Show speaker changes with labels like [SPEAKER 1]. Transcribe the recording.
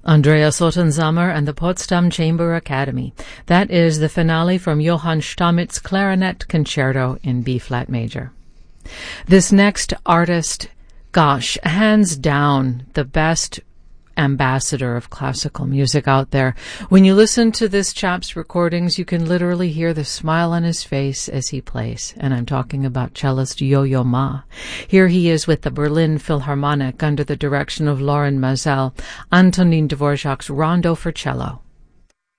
[SPEAKER 1] Andreas Ottensamer and the Potsdam Chamber Academy. That is the finale from Johann Stamets' Clarinet Concerto in B-flat major. This next artist, gosh, hands down the best ambassador of classical music out there. When you listen to this chap's recordings, you can literally hear the smile on his face as he plays. And I'm talking about cellist Yo-Yo Ma. Here he is with the Berlin Philharmonic under the direction of Loren Maazel, Antonin Dvorak's Rondo for Cello.